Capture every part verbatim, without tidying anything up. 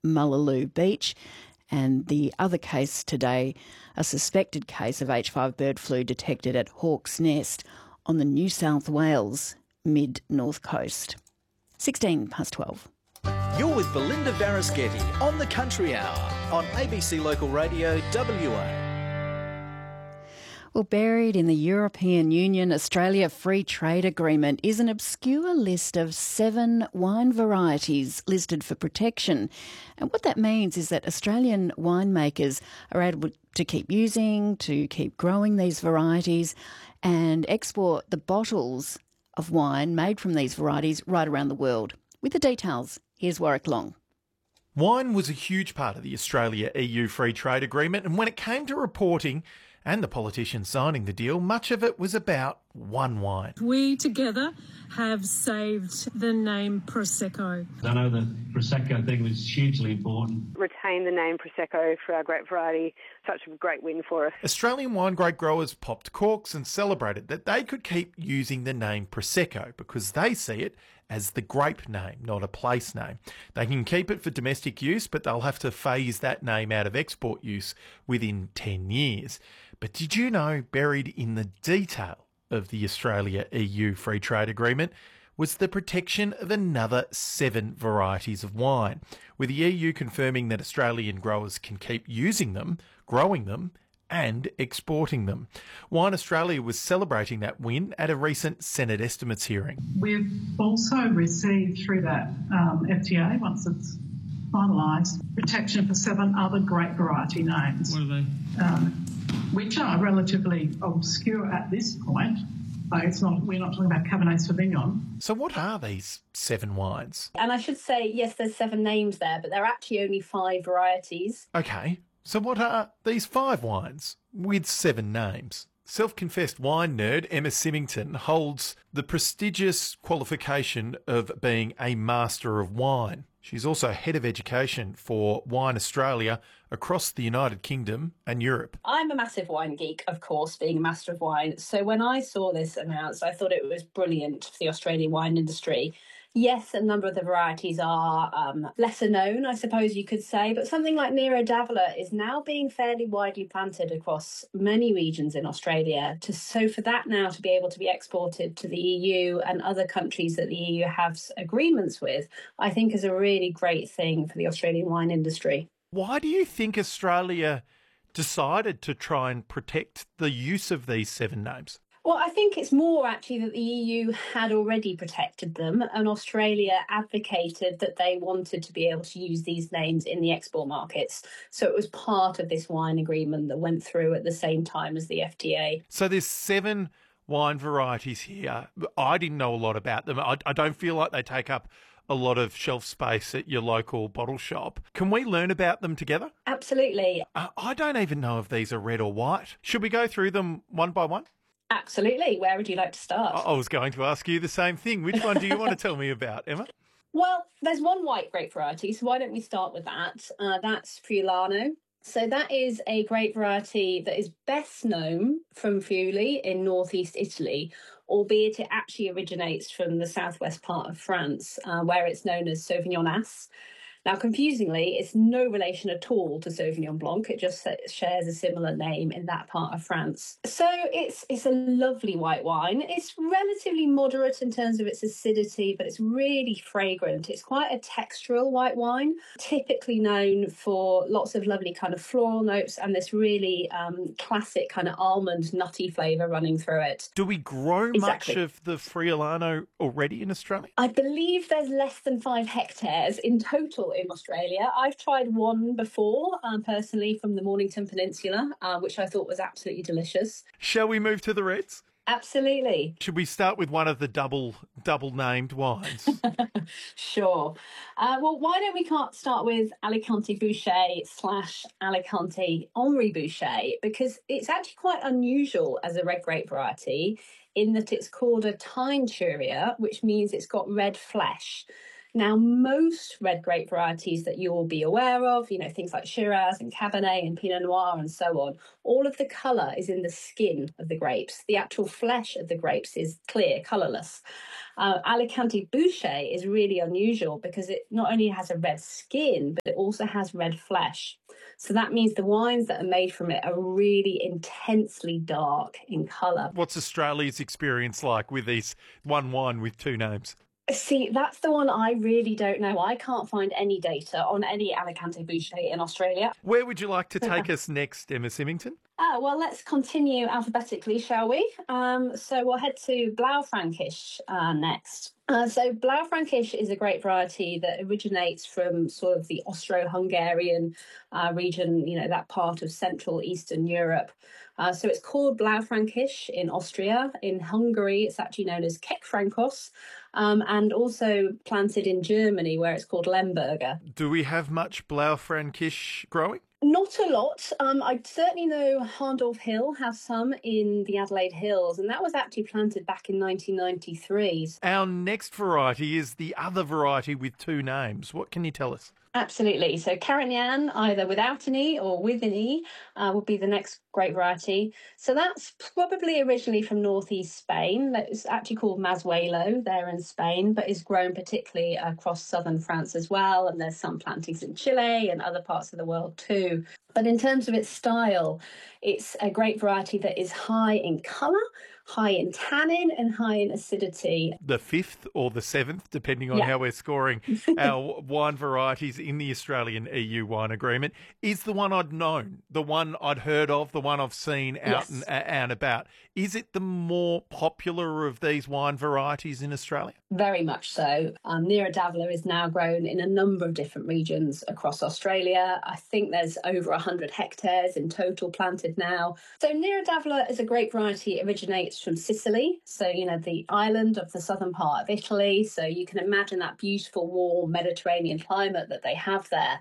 Mullaloo Beach. And the other case today, a suspected case of H five bird flu detected at Hawk's Nest on the New South Wales mid-north coast. sixteen past twelve. You're with Belinda Varaschetti on the Country Hour on A B C Local Radio W A. Well, buried in the European Union Australia Free Trade Agreement is an obscure list of seven wine varieties listed for protection. And what that means is that Australian winemakers are able to keep using, to keep growing these varieties and export the bottles of wine made from these varieties right around the world. With the details, here's Warwick Long. Wine was a huge part of the Australia-E U Free Trade Agreement, and when it came to reporting and the politicians signing the deal, much of it was about one wine. We together have saved the name Prosecco. I know the Prosecco thing was hugely important. Retain the name Prosecco for our grape variety, such a great win for us. Australian wine grape growers popped corks and celebrated that they could keep using the name Prosecco because they see it as the grape name, not a place name. They can keep it for domestic use, but they'll have to phase that name out of export use within ten years. But did you know, buried in the detail of the Australia-E U Free Trade Agreement was the protection of another seven varieties of wine, with the E U confirming that Australian growers can keep using them, growing them, and exporting them. Wine Australia was celebrating that win at a recent Senate estimates hearing. We've also received through that um, F T A, once it's finalised, protection for seven other grape variety names. What are they? Um, which are relatively obscure at this point. Uh, it's not. We're not talking about Cabernet Sauvignon. So what are these seven wines? And I should say, yes, there's seven names there, but there are actually only five varieties. Okay, so what are these five wines with seven names? Self-confessed wine nerd Emma Symington holds the prestigious qualification of being a Master of Wine. She's also Head of Education for Wine Australia across the United Kingdom and Europe. I'm a massive wine geek, of course, being a Master of Wine. So when I saw this announced, I thought it was brilliant for the Australian wine industry. Yes, a number of the varieties are um, lesser known, I suppose you could say, but something like Nero d'Avola is now being fairly widely planted across many regions in Australia. To, so for that now to be able to be exported to the E U and other countries that the E U has agreements with, I think is a really great thing for the Australian wine industry. Why do you think Australia decided to try and protect the use of these seven names? Well, I think it's more actually that the E U had already protected them, and Australia advocated that they wanted to be able to use these names in the export markets. So it was part of this wine agreement that went through at the same time as the F T A. So there's seven wine varieties here. I didn't know a lot about them. I, I don't feel like they take up a lot of shelf space at your local bottle shop. Can we learn about them together? Absolutely. Uh, I don't even know if these are red or white. Should we go through them one by one? Absolutely. Where would you like to start? I was going to ask you the same thing. Which one do you want to tell me about, Emma? Well, there's one white grape variety, so why don't we start with that? Uh, that's Friulano. So that is a grape variety that is best known from Friuli in northeast Italy, albeit it actually originates from the southwest part of France, uh, where it's known as Sauvignon As. Now, confusingly, it's no relation at all to Sauvignon Blanc. It just shares a similar name in that part of France. So it's it's a lovely white wine. It's relatively moderate in terms of its acidity, but it's really fragrant. It's quite a textural white wine, typically known for lots of lovely kind of floral notes and this really um, classic kind of almond nutty flavour running through it. Do we grow Exactly. much of the Friulano already in Australia? I believe there's less than five hectares in total in Australia. I've tried one before, um, personally, from the Mornington Peninsula, uh, which I thought was absolutely delicious. Shall we move to the reds? Absolutely. Should we start with one of the double double named wines? Sure. Uh, well, why don't we can't start with Alicante Boucher slash Alicante Henri Boucher, because it's actually quite unusual as a red grape variety in that it's called a teinturia, which means it's got red flesh. Now, most red grape varieties that you will be aware of, you know, things like Shiraz and Cabernet and Pinot Noir and so on, all of the colour is in the skin of the grapes. The actual flesh of the grapes is clear, colourless. Uh, Alicante Bouschet is really unusual because it not only has a red skin, but it also has red flesh. So that means the wines that are made from it are really intensely dark in colour. What's Australia's experience like with these one wine with two names? See, that's the one I really don't know. I can't find any data on any Alicante Bouschet in Australia. Where would you like to take us next, Emma Symington? Ah, well, let's continue alphabetically, shall we? Um, so we'll head to Blaufränkisch uh, next. Uh, so Blaufränkisch is a grape variety that originates from sort of the Austro-Hungarian uh, region, you know, that part of Central Eastern Europe. Uh, so it's called Blaufränkisch in Austria. In Hungary, it's actually known as Keck-Frankos, um, and also planted in Germany, where it's called Lemberger. Do we have much Blaufränkisch growing? Not a lot. Um, I certainly know Harndorf Hill has some in the Adelaide Hills, and that was actually planted back in nineteen ninety-three. Our next variety is the other variety with two names. What can you tell us? Absolutely. So Carignan, either without an E or with an E, uh, would be the next grape variety. So that's probably originally from northeast Spain. It's actually called Mazuelo there in Spain, but is grown particularly across southern France as well. And there's some plantings in Chile and other parts of the world too. But in terms of its style, it's a grape variety that is high in colour, high in tannin and high in acidity. The fifth or the seventh, depending on yeah. how we're scoring our wine varieties in the Australian E U wine agreement, is the one I'd known, the one I'd heard of, the one I've seen out, yes. and, uh, and about. Is it the more popular of these wine varieties in Australia? Very much so. Um, Nera d'Avola is now grown in a number of different regions across Australia. I think there's over one hundred hectares in total planted now. So Nera d'Avola is a grape variety. It originates from Sicily, so, you know, the island of the southern part of Italy. So you can imagine that beautiful, warm Mediterranean climate that they have there.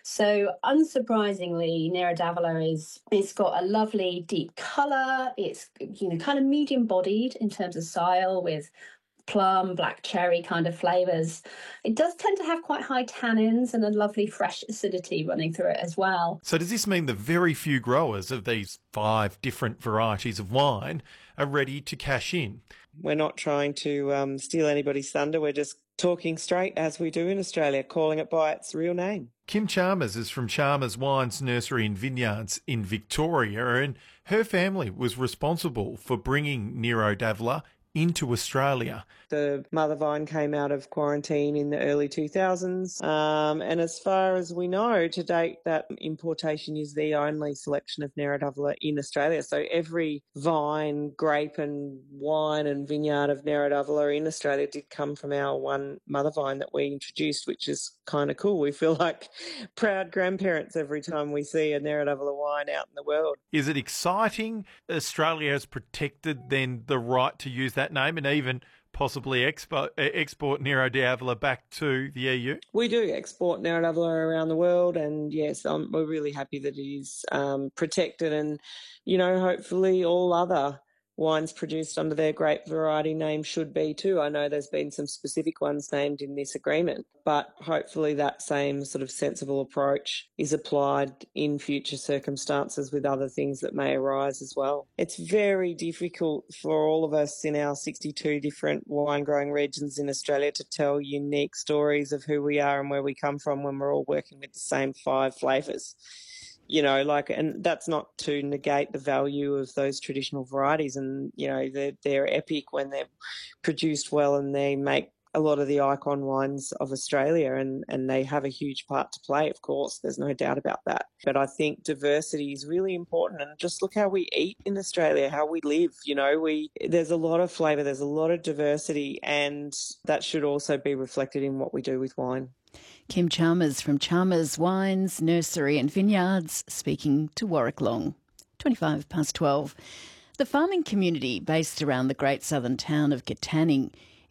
So unsurprisingly, Nera d'Avola is, it's got a lovely deep colour. It's, you know, kind of medium bodied in terms of style with plum, black cherry kind of flavours. It does tend to have quite high tannins and a lovely fresh acidity running through it as well. So does this mean the very few growers of these five different varieties of wine are ready to cash in? We're not trying to um, steal anybody's thunder. We're just talking straight as we do in Australia, calling it by its real name. Kim Chalmers is from Chalmers Wines Nursery and Vineyards in Victoria, and her family was responsible for bringing Nera d'Avola into Australia. The mother vine came out of quarantine in the early two thousands, um, and as far as we know, to date, that importation is the only selection of Nera d'Avola in Australia. So every vine, grape and wine and vineyard of Nera d'Avola in Australia did come from our one mother vine that we introduced, which is kind of cool. We feel like proud grandparents every time we see a Nera d'Avola wine out in the world. Is it exciting? Australia has protected then the right to use that name and even possibly export, export Nera d'Avola back to the E U? We do export Nera d'Avola around the world, and yes, um, we're really happy that it is um, protected, and, you know, hopefully all other wines produced under their grape variety name should be too. I know there's been some specific ones named in this agreement, but hopefully that same sort of sensible approach is applied in future circumstances with other things that may arise as well. It's very difficult for all of us in our sixty-two different wine growing regions in Australia to tell unique stories of who we are and where we come from when we're all working with the same five flavours. You know, like, and that's not to negate the value of those traditional varieties. And, you know, they're, they're epic when they're produced well, and they make a lot of the icon wines of Australia, and, and they have a huge part to play, of course. There's no doubt about that. But I think diversity is really important. And just look how we eat in Australia, how we live. You know, we there's a lot of flavour, there's a lot of diversity, and that should also be reflected in what we do with wine. Kim Chalmers from Chalmers Wines, Nursery and Vineyards, speaking to Warwick Long. twenty-five past twelve. The farming community based around the great southern town of Katanning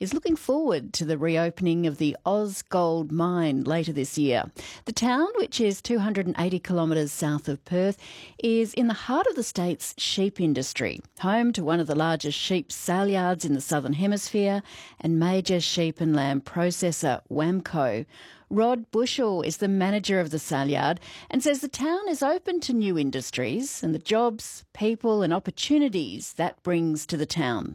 is looking forward to the reopening of the Ausgold mine later this year. The town, which is two hundred eighty kilometres south of Perth, is in the heart of the state's sheep industry, home to one of the largest sheep sale yards in the Southern Hemisphere and major sheep and lamb processor, Wamco. Rod Bushell is the manager of the sale yard and says the town is open to new industries and the jobs, people and opportunities that brings to the town.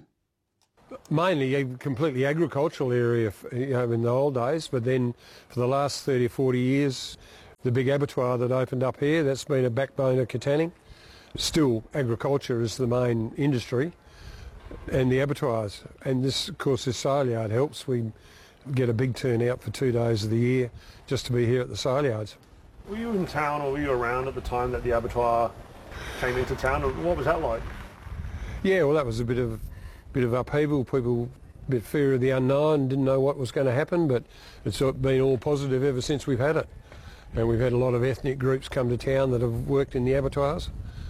Mainly a completely agricultural area, you know, in the old days, but then for the last thirty or forty years, the big abattoir that opened up here, that's been a backbone of Katanning. Still, agriculture is the main industry and the abattoirs. And this, of course, this sale yard helps. We get a big turnout for two days of the year just to be here at the sale yards. Were you in town or were you around at the time that the abattoir came into town? What was that like? Yeah, well, that was a bit of bit of upheaval. People a bit fear of the unknown, didn't know what was going to happen, but it's been all positive ever since we've had it. And we've had a lot of ethnic groups come to town that have worked in the abattoirs.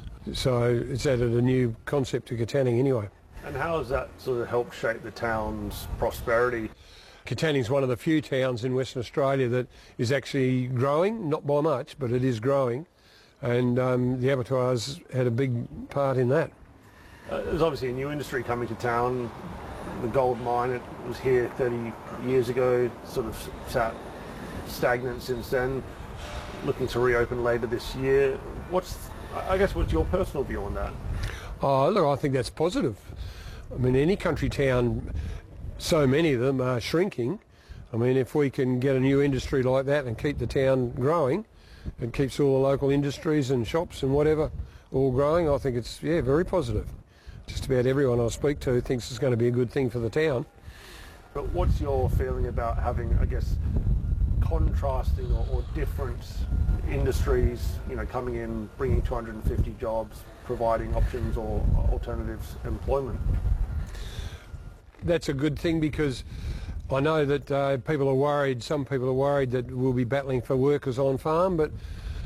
So it's added a new concept to Katanning anyway. And how has that sort of helped shape the town's prosperity? Katanning's one of the few towns in Western Australia that is actually growing, not by much, but it is growing. And um, the abattoirs had a big part in that. Uh, there's obviously a new industry coming to town. The gold mine, it was here thirty years ago, sort of sat stagnant since then, looking to reopen later this year. What's, I guess, what's your personal view on that? Oh, look, I think that's positive. I mean, any country town, so many of them are shrinking. I mean, if we can get a new industry like that and keep the town growing, it keeps all the local industries and shops and whatever all growing, I think it's, yeah, very positive. Just about everyone I speak to thinks it's going to be a good thing for the town. But what's your feeling about having, I guess, contrasting or, or different industries, you know, coming in, bringing two hundred fifty jobs, providing options or alternatives employment? That's a good thing because I know that uh, people are worried, some people are worried that we'll be battling for workers on farm, but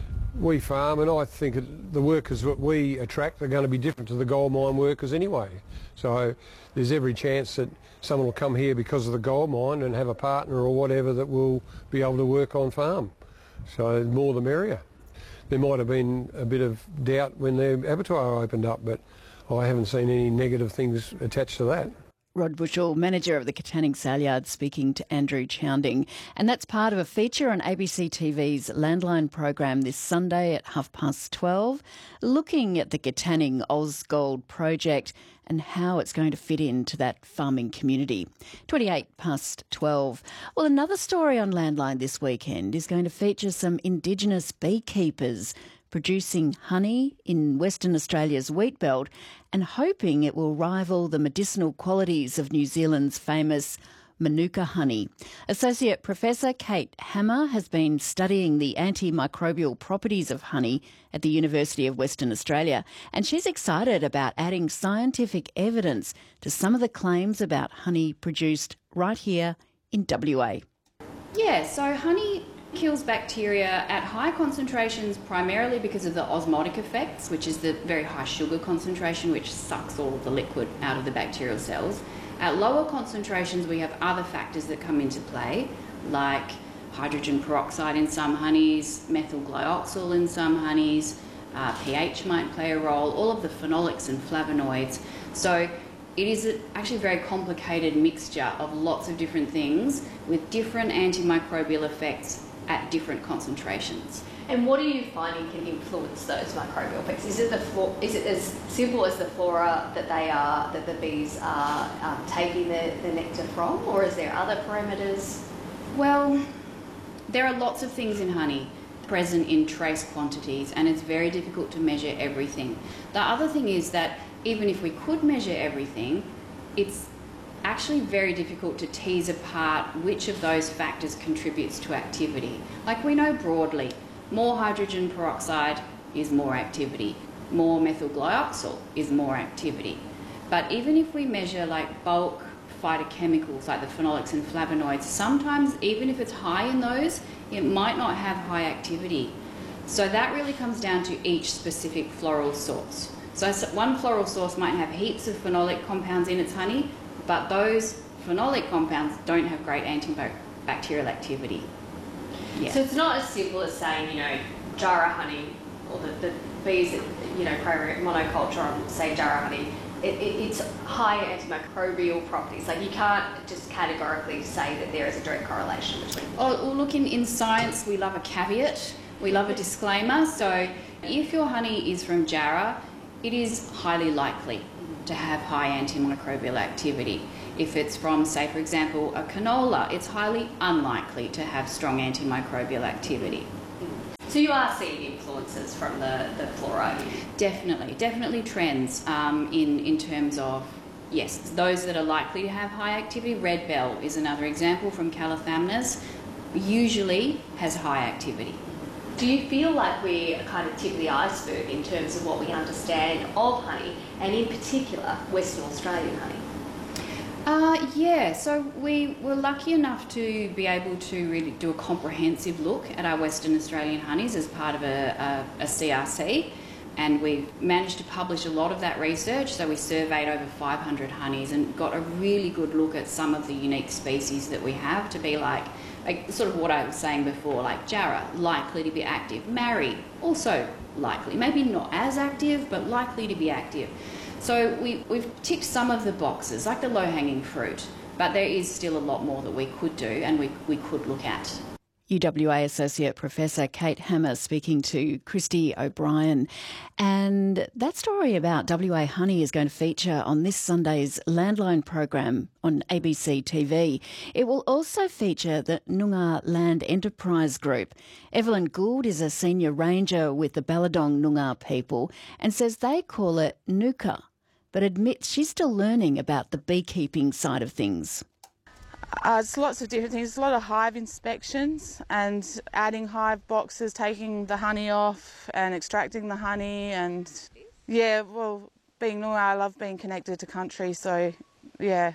we farm, and I think it, the workers that we attract are going to be different to the gold mine workers anyway. So there's every chance that someone will come here because of the gold mine and have a partner or whatever that will be able to work on farm. So the more the merrier. There might have been a bit of doubt when the abattoir opened up, but I haven't seen any negative things attached to that. Rod Bushell, manager of the Katanning Sale Yard, speaking to Andrew Chounding. And that's part of a feature on A B C T V's Landline program this Sunday at half past twelve, looking at the Katanning Ausgold project and how it's going to fit into that farming community. twenty-eight past twelve. Well, another story on Landline this weekend is going to feature some Indigenous beekeepers producing honey in Western Australia's wheat belt and hoping it will rival the medicinal qualities of New Zealand's famous Manuka honey. Associate Professor Kate Hammer has been studying the antimicrobial properties of honey at the University of Western Australia, and she's excited about adding scientific evidence to some of the claims about honey produced right here in W A. Yeah, so honey kills bacteria at high concentrations primarily because of the osmotic effects, which is the very high sugar concentration which sucks all of the liquid out of the bacterial cells. At lower concentrations we have other factors that come into play, like hydrogen peroxide in some honeys, methyl glyoxal in some honeys, uh, pH might play a role, all of the phenolics and flavonoids. So it is a, actually a very complicated mixture of lots of different things with different antimicrobial effects at different concentrations. And what are you finding can influence those microbial effects? Is it the flo- is it as simple as the flora that they are that the bees are um, taking the, the nectar from, or is there other parameters? Well, there are lots of things in honey present in trace quantities, and it's very difficult to measure everything. The other thing is that even if we could measure everything, it's actually very difficult to tease apart which of those factors contributes to activity. Like we know broadly, more hydrogen peroxide is more activity, more methyl glyoxal is more activity. But even if we measure like bulk phytochemicals like the phenolics and flavonoids, sometimes even if it's high in those, it might not have high activity. So that really comes down to each specific floral source. So one floral source might have heaps of phenolic compounds in its honey, but those phenolic compounds don't have great antibacterial activity. Yeah. So it's not as simple as saying, you know, Jarrah honey or the, the bees that, you know, grow monoculture on, say, Jarrah honey, it, it, it's higher antimicrobial properties. Like, you can't just categorically say that there is a direct correlation between them. Oh, well, look, in, in science, we love a caveat, we love a disclaimer. So if your honey is from Jarrah, it is highly likely to have high antimicrobial activity. If it's from, say, for example, a canola, it's highly unlikely to have strong antimicrobial activity. So you are seeing influences from the, the fluoride? Definitely, definitely trends um, in, in terms of, yes, those that are likely to have high activity. Red bell is another example from Calithamnus, usually has high activity. Do you feel like we're kind of tip of the iceberg in terms of what we understand of honey, and in particular Western Australian honey? Uh, yeah, so we were lucky enough to be able to really do a comprehensive look at our Western Australian honeys as part of a, a, a C R C, and we managed to publish a lot of that research. So we surveyed over five hundred honeys and got a really good look at some of the unique species that we have to be like, like sort of what I was saying before, like Jarrah, likely to be active. Marri, also likely, maybe not as active, but likely to be active. So we, we've ticked some of the boxes, like the low-hanging fruit, but there is still a lot more that we could do and we, we could look at. U W A Associate Professor Kate Hammer speaking to Christy O'Brien. And that story about W A honey is going to feature on this Sunday's Landline program on A B C T V. It will also feature the Noongar Land Enterprise Group. Evelyn Gould is a senior ranger with the Balladong Noongar people and says they call it Nuka, but admits she's still learning about the beekeeping side of things. Uh, it's lots of different things. It's a lot of hive inspections and adding hive boxes, taking the honey off and extracting the honey. And yeah, well, being Noongar, I love being connected to country. So yeah,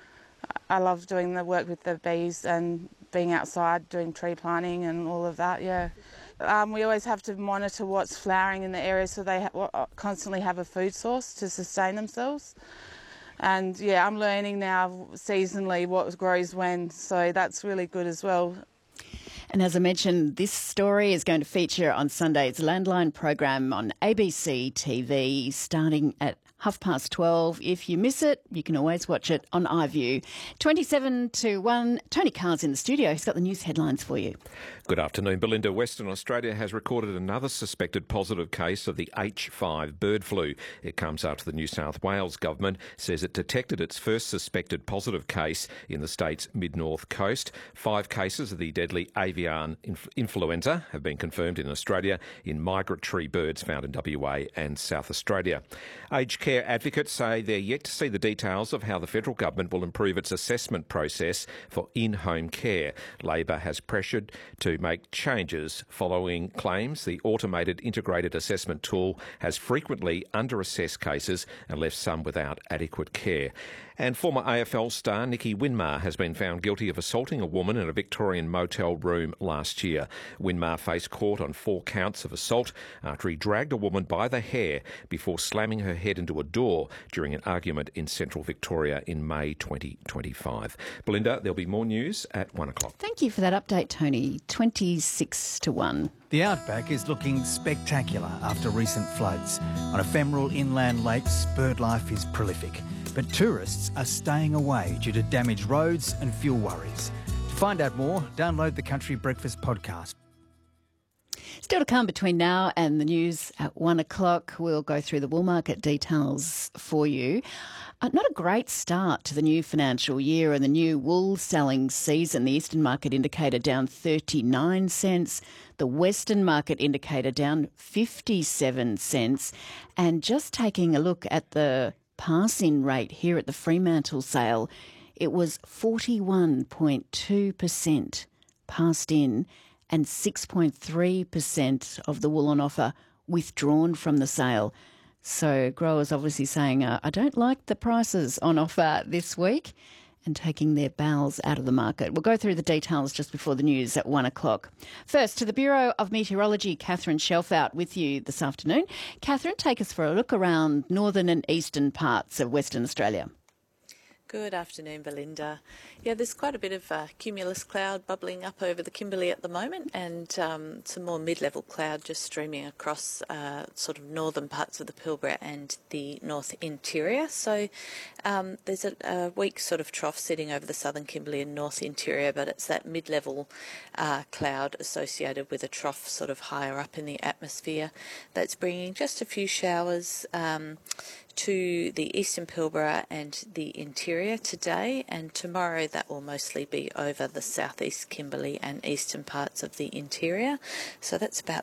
I love doing the work with the bees and being outside doing tree planting and all of that, yeah. Um, we always have to monitor what's flowering in the area so they ha- constantly have a food source to sustain themselves. And yeah, I'm learning now seasonally what grows when, so that's really good as well. And as I mentioned, this story is going to feature on Sunday's Landline program on A B C T V starting at half past twelve. If you miss it, you can always watch it on iView. twenty-seven to one, Tony Carr's in the studio. He's got the news headlines for you. Good afternoon, Belinda. Western Australia has recorded another suspected positive case of the H five bird flu. It comes after the New South Wales government says it detected its first suspected positive case in the state's mid-north coast. Five cases of the deadly avian inf- influenza have been confirmed in Australia in migratory birds found in W A and South Australia. Aged care advocates say they're yet to see the details of how the federal government will improve its assessment process for in-home care. Labor has pressured to make changes following claims the automated integrated assessment tool has frequently under-assessed cases and left some without adequate care. And former A F L star Nicky Winmar has been found guilty of assaulting a woman in a Victorian motel room last year. Winmar faced court on four counts of assault after he dragged a woman by the hair before slamming her head into a door during an argument in central Victoria in May twenty twenty-five. Belinda, there'll be more news at one o'clock. Thank you for that update, Tony. twenty-six to one. The outback is looking spectacular after recent floods. On ephemeral inland lakes, bird life is prolific. But tourists are staying away due to damaged roads and fuel worries. To find out more, download the Country Breakfast podcast. Still to come between now and the news at one o'clock. We'll go through the wool market details for you. Uh, not a great start to the new financial year and the new wool selling season. The Eastern Market Indicator down thirty-nine cents. The Western Market Indicator down fifty-seven cents. And just taking a look at the pass-in rate here at the Fremantle sale, it was forty-one point two percent passed in and six point three percent of the wool on offer withdrawn from the sale. So growers obviously saying, uh, I don't like the prices on offer this week, and taking their bales out of the market. We'll go through the details just before the news at one o'clock. First, to the Bureau of Meteorology, Catherine Shelfout with you this afternoon. Catherine, take us for a look around northern and eastern parts of Western Australia. Good afternoon, Belinda. Yeah, there's quite a bit of uh, cumulus cloud bubbling up over the Kimberley at the moment, and um, some more mid-level cloud just streaming across uh, sort of northern parts of the Pilbara and the north interior. So um, there's a, a weak sort of trough sitting over the southern Kimberley and north interior, but it's that mid-level uh, cloud associated with a trough sort of higher up in the atmosphere that's bringing just a few showers um, to the eastern Pilbara and the interior today, and tomorrow that will mostly be over the southeast Kimberley and eastern parts of the interior. So that's about